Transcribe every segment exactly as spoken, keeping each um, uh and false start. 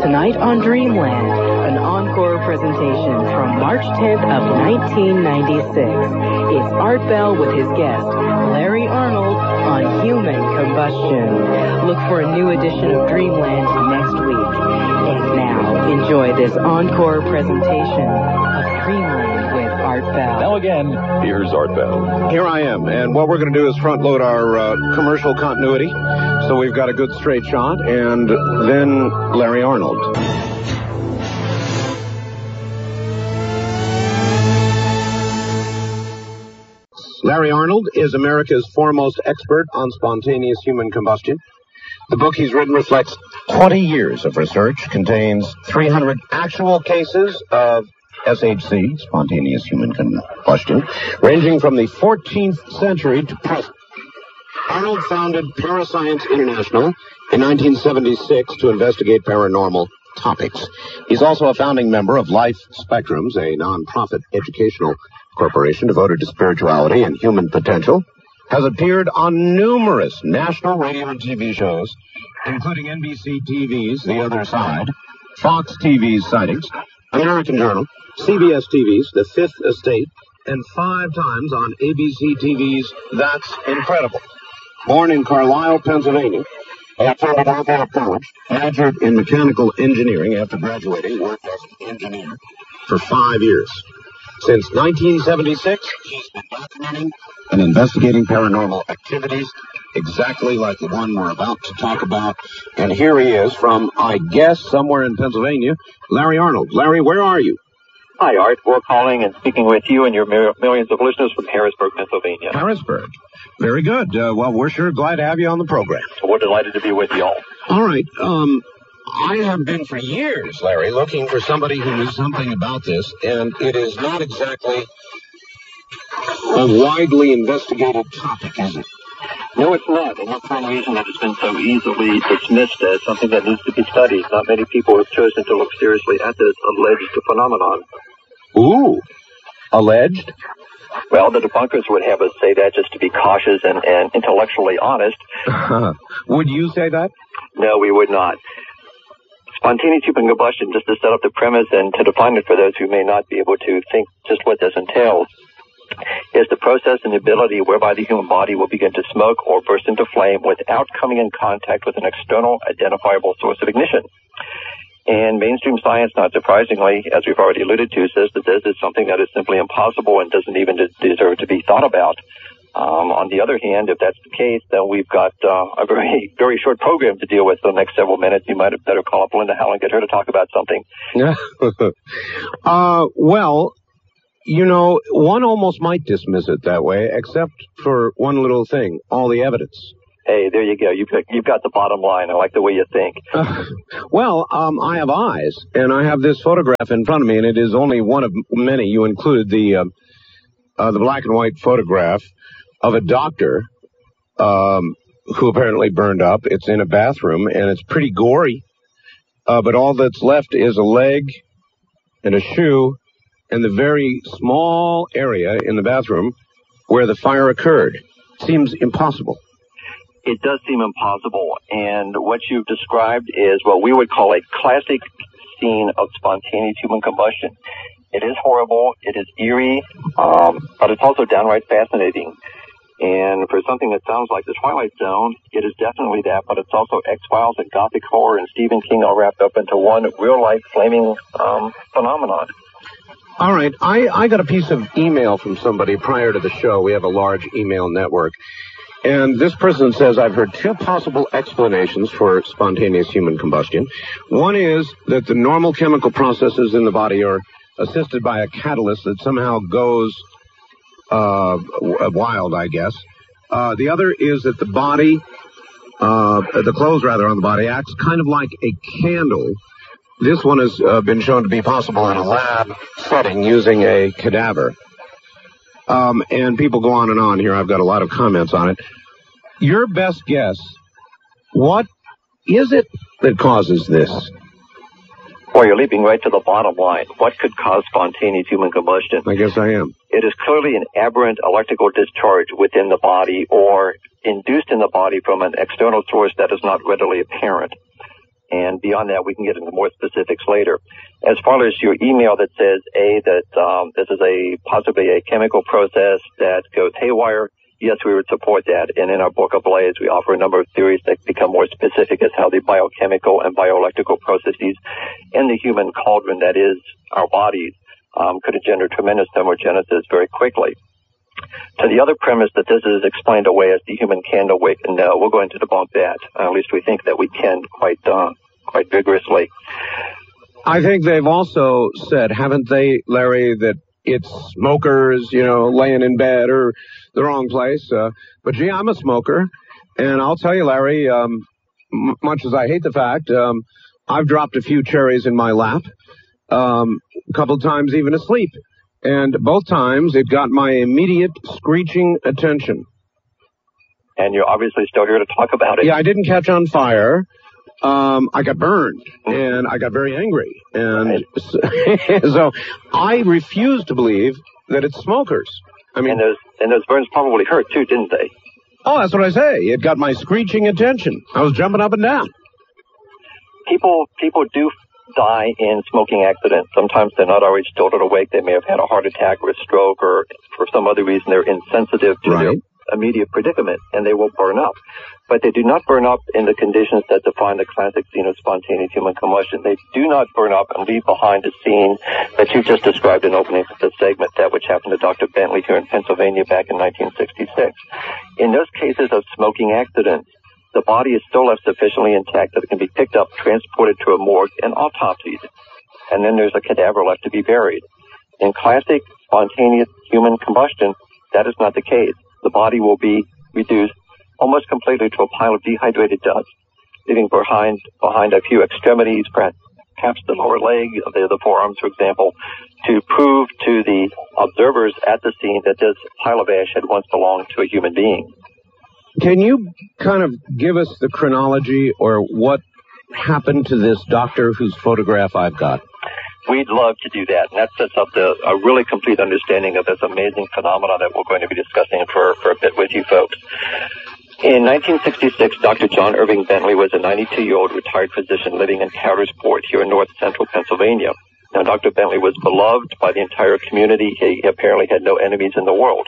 Tonight on Dreamland, an encore presentation from March tenth of nineteen ninety-six. It's Art Bell with his guest, Larry Arnold, on human combustion. Look for a new edition of Dreamland next week. And now, enjoy this encore presentation of Dreamland with Art Bell. Now again, here's Art Bell. Here I am, and what we're going to do is front load our uh, commercial continuity, so we've got a good straight shot, and then Larry Arnold. Larry Arnold is America's foremost expert on spontaneous human combustion. The book he's written reflects twenty years of research, contains three hundred actual cases of S H C, spontaneous human combustion, ranging from the fourteenth century to present. Arnold founded Parascience International in nineteen seventy-six to investigate paranormal topics. He's also a founding member of Life Spectrums, a non-profit educational corporation devoted to spirituality and human potential, has appeared on numerous national radio and T V shows, including N B C T V's The Other Side, Fox T V's Sightings, American Journal, C B S T V's The Fifth Estate, and five times on A B C T V's That's Incredible. Born in Carlisle, Pennsylvania, he attended Alpha College, majored in mechanical engineering. After graduating, worked as an engineer for five years. Since nineteen seventy-six, he's been documenting and investigating paranormal activities, exactly like the one we're about to talk about. And here he is from, I guess, somewhere in Pennsylvania, Larry Arnold. Larry, where are you? Hi, Art. We're calling and speaking with you and your millions of listeners from Harrisburg, Pennsylvania. Harrisburg. Very good. Uh, well, we're sure glad to have you on the program. We're delighted to be with you all. All right. Um, I have been for years, Larry, looking for somebody who knew something about this, and it is not exactly a widely investigated topic, is it? No, it's not, and that's one reason that it's been so easily dismissed as something that needs to be studied. Not many people have chosen to look seriously at this alleged phenomenon. Ooh, alleged? Well, the debunkers would have us say that just to be cautious and, and intellectually honest. Would you say that? No, we would not. Spontaneous human combustion, just to set up the premise and to define it for those who may not be able to think just what this entails, is the process and ability whereby the human body will begin to smoke or burst into flame without coming in contact with an external identifiable source of ignition. And mainstream science, not surprisingly, as we've already alluded to, says that this is something that is simply impossible and doesn't even deserve to be thought about. Um, on the other hand, if that's the case, then we've got uh, a very, very short program to deal with for the next several minutes. You might have better call up Linda Howell and get her to talk about something. uh, well, you know, one almost might dismiss it that way, except for one little thing, all the evidence. Hey, there you go. You've got, you've got the bottom line. I like the way you think. Uh, well, um, I have eyes, and I have this photograph in front of me, and it is only one of many. You included the uh, uh, the black and white photograph of a doctor um, who apparently burned up. It's in a bathroom, and it's pretty gory, uh, but all that's left is a leg and a shoe and the very small area in the bathroom where the fire occurred. Seems impossible. It does seem impossible, and what you've described is what we would call a classic scene of spontaneous human combustion. It is horrible, it is eerie, um, but it's also downright fascinating. And for something that sounds like The Twilight Zone, it is definitely that, but it's also X-Files and Gothic horror and Stephen King all wrapped up into one real-life flaming um, phenomenon. All right, I, I got a piece of email from somebody prior to the show. We have a large email network. And this person says, I've heard two possible explanations for spontaneous human combustion. One is that the normal chemical processes in the body are assisted by a catalyst that somehow goes uh, wild, I guess. Uh, the other is that the body, uh, the clothes rather on the body, acts kind of like a candle. This one has uh, been shown to be possible in a lab setting using a cadaver. Um, and people go on and on here. I've got a lot of comments on it. Your best guess, what is it that causes this? Well, you're leaping right to the bottom line. What could cause spontaneous human combustion? I guess I am. It is clearly an aberrant electrical discharge within the body or induced in the body from an external source that is not readily apparent. And beyond that, we can get into more specifics later. As far as your email that says, A, that um, this is a possibly a chemical process that goes haywire, yes, we would support that. And in our book Ablaze, we offer a number of theories that become more specific as how the biochemical and bioelectrical processes in the human cauldron, that is our bodies, um, could engender tremendous thermogenesis very quickly. To the other premise that this is explained away as the human candle wick, no, we're going to debunk that. Uh, at least we think that we can quite, uh, quite vigorously. I think they've also said, haven't they, Larry, that it's smokers, you know, laying in bed or the wrong place. Uh, but, gee, I'm a smoker. And I'll tell you, Larry, um, m- much as I hate the fact, um, I've dropped a few cherries in my lap, um, a couple times even asleep. And both times it got my immediate screeching attention. And you're obviously still here to talk about it. Yeah, I didn't catch on fire. Um, I got burned, and I got very angry. And right. so I refuse to believe that it's smokers. I mean, and those, and those burns probably hurt, too, didn't they? Oh, that's what I say. It got my screeching attention. I was jumping up and down. People, people do die in smoking accidents. Sometimes they're not always jolted awake. They may have had a heart attack or a stroke, or for some other reason they're insensitive to right. their immediate predicament, and they will burn up. But they do not burn up in the conditions that define the classic scene of spontaneous human combustion. They do not burn up and leave behind a scene that you just described in opening the segment, that which happened to Doctor Bentley here in Pennsylvania back in nineteen sixty-six. In those cases of smoking accidents, the body is still left sufficiently intact that it can be picked up, transported to a morgue, and autopsied. And then there's a cadaver left to be buried. In classic spontaneous human combustion, that is not the case. The body will be reduced almost completely to a pile of dehydrated dust, leaving behind behind a few extremities, perhaps the lower leg, the, the forearms, for example, to prove to the observers at the scene that this pile of ash had once belonged to a human being. Can you kind of give us the chronology or what happened to this doctor whose photograph I've got? We'd love to do that, and that sets up the, a really complete understanding of this amazing phenomenon that we're going to be discussing for, for a bit with you folks. In nineteen sixty-six, Doctor John Irving Bentley was a ninety-two-year-old retired physician living in Coudersport here in north-central Pennsylvania. Now, Doctor Bentley was beloved by the entire community. He apparently had no enemies in the world.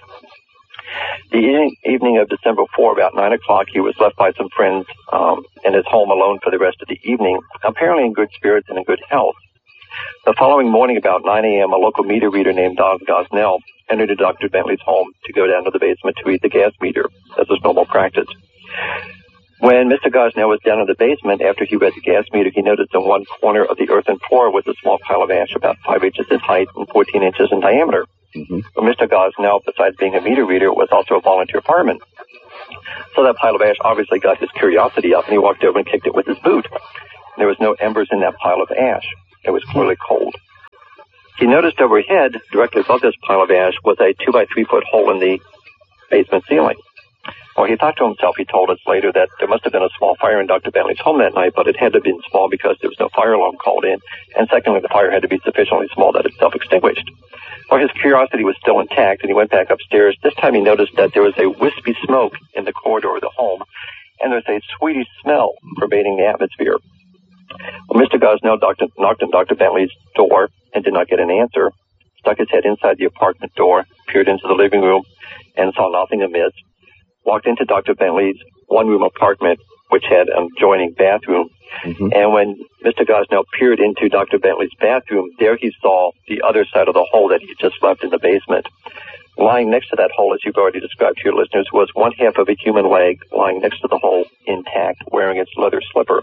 The evening of December fourth, about nine o'clock, he was left by some friends um, in his home alone for the rest of the evening, apparently in good spirits and in good health. The following morning, about nine a.m., a local meter reader named Don Gosnell entered Doctor Bentley's home to go down to the basement to read the gas meter, as was normal practice. When Mister Gosnell was down in the basement, after he read the gas meter, he noticed in one corner of the earthen floor was a small pile of ash about five inches in height and fourteen inches in diameter. Mm-hmm. Well, Mister Gosnell, besides being a meter reader, was also a volunteer fireman. So that pile of ash obviously got his curiosity up, and he walked over and kicked it with his boot. There was no embers in that pile of ash. It was clearly cold. He noticed overhead, directly above this pile of ash, was a two by three foot hole in the basement ceiling. Well, he thought to himself, he told us later, that there must have been a small fire in Doctor Bentley's home that night, but it had to have been small because there was no fire alarm called in. And secondly, the fire had to be sufficiently small that it self-extinguished. Well, his curiosity was still intact, and he went back upstairs. This time he noticed that there was a wispy smoke in the corridor of the home, and there was a sweety smell pervading the atmosphere. Well, Mister Gosnell knocked on Doctor Bentley's door and did not get an answer. Stuck his head inside the apartment door, peered into the living room, and saw nothing amiss. Walked into Doctor Bentley's one-room apartment, which had an adjoining bathroom. Mm-hmm. And when Mister Gosnell peered into Doctor Bentley's bathroom, there he saw the other side of the hole that he had just left in the basement. Lying next to that hole, as you've already described to your listeners, was one half of a human leg lying next to the hole, intact, wearing its leather slipper.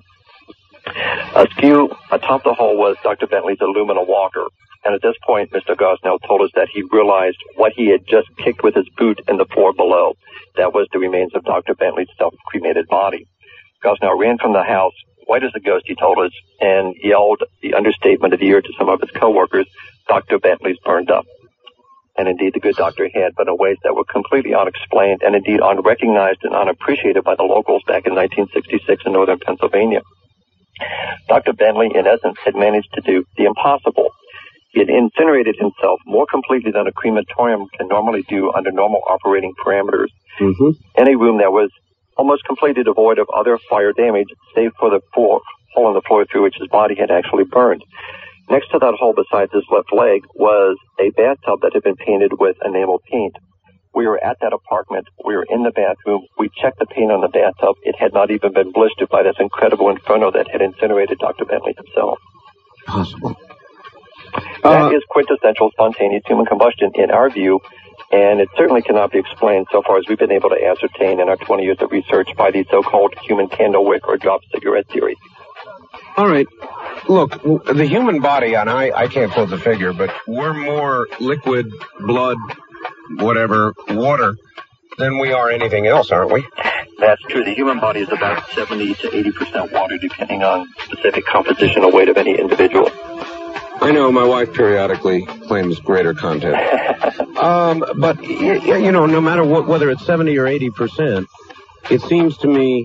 Askew atop the hole was Doctor Bentley's aluminum walker. And at this point, Mister Gosnell told us that he realized what he had just kicked with his boot in the floor below. That was the remains of Doctor Bentley's self-cremated body. Gosnell ran from the house, white as a ghost, he told us, and yelled the understatement of the year to some of his co-workers, "Doctor Bentley's burned up." And indeed, the good doctor had, but in ways that were completely unexplained and indeed unrecognized and unappreciated by the locals back in nineteen sixty-six in northern Pennsylvania. Doctor Bentley, in essence, had managed to do the impossible. He had incinerated himself more completely than a crematorium can normally do under normal operating parameters. Mm-hmm. In a room that was almost completely devoid of other fire damage, save for the four hole in the floor through which his body had actually burned. Next to that hole beside his left leg was a bathtub that had been painted with enamel paint. We were at that apartment. We were in the bathroom. We checked the paint on the bathtub. It had not even been blistered by this incredible inferno that had incinerated Doctor Bentley himself. Possible. That Uh, is quintessential spontaneous human combustion in our view, and it certainly cannot be explained so far as we've been able to ascertain in our twenty years of research by the so-called human candle wick or drop cigarette theory. All right. Look, w- the human body, and I, I can't quote the figure, but we're more liquid, blood, whatever, water than we are anything else, aren't we? That's true. The human body is about seventy to eighty percent water, depending on specific composition or weight of any individual. I know my wife periodically claims greater content. um, but, y- y- you know, no matter what, whether it's seventy or eighty percent, it seems to me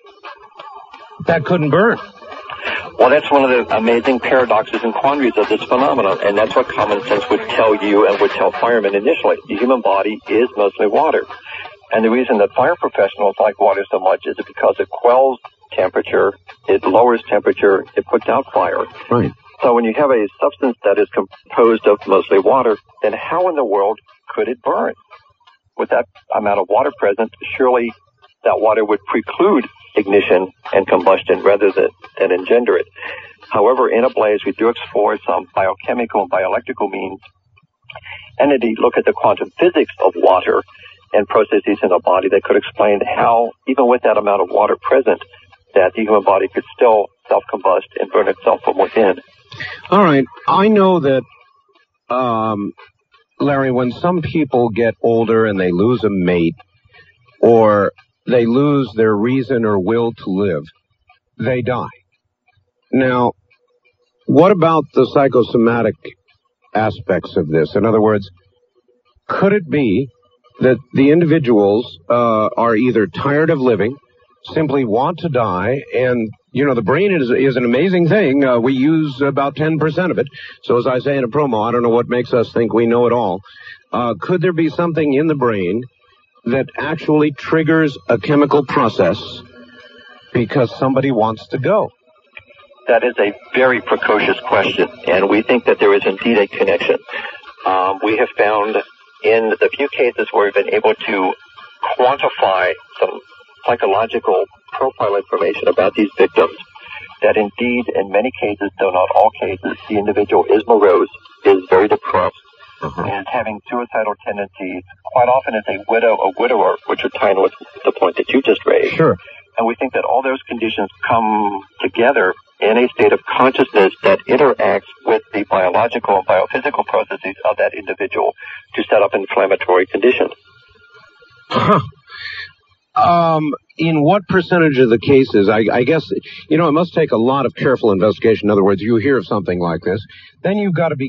that couldn't burn. Well, that's one of the amazing paradoxes and quandaries of this phenomenon, and that's what common sense would tell you and would tell firemen initially. The human body is mostly water. And the reason that fire professionals like water so much is because it quells temperature, it lowers temperature, it puts out fire. Right. So when you have a substance that is composed of mostly water, then how in the world could it burn? With that amount of water present, surely that water would preclude ignition and combustion rather than, than engender it. However, in a blaze, we do explore some biochemical and bioelectrical means and indeed look at the quantum physics of water and processes in a body that could explain how, even with that amount of water present, that the human body could still self-combust and burn itself from within. All right. I know that, um, Larry, when some people get older and they lose a mate or they lose their reason or will to live, they die. Now, what about the psychosomatic aspects of this? In other words, could it be that the individuals uh, are either tired of living, simply want to die, and, you know, the brain is is an amazing thing. Uh, we use about ten percent of it. So as I say in a promo, I don't know what makes us think we know it all. Uh, could there be something in the brain that actually triggers a chemical process because somebody wants to go? That is a very precocious question, and we think that there is indeed a connection. Um, we have found in the few cases where we've been able to quantify some psychological profile information about these victims, that indeed, in many cases, though not all cases, the individual is morose, is very depressed, Uh-huh. is having suicidal tendencies, quite often is a widow or widower, which are tying with the point that you just raised. Sure. And we think that all those conditions come together in a state of consciousness that interacts with the biological and biophysical processes of that individual to set up inflammatory conditions. Huh. Um, in what percentage of the cases, I, I guess, you know, it must take a lot of careful investigation. In other words, you hear of something like this, then you've got to be